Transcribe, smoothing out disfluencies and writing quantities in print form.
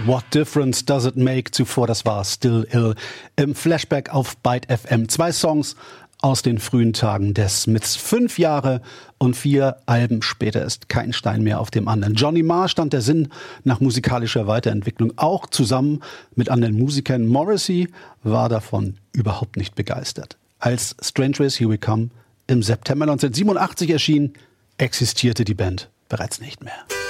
What Difference Does It Make? Zuvor, das war Still Ill im Flashback auf Byte FM. 2 Songs aus den frühen Tagen des Smiths. 5 Jahre und 4 Alben später ist kein Stein mehr auf dem anderen. Johnny Marr stand der Sinn nach musikalischer Weiterentwicklung auch zusammen mit anderen Musikern. Morrissey war davon überhaupt nicht begeistert. Als Strange Ways Here We Come im September 1987 erschien, existierte die Band bereits nicht mehr.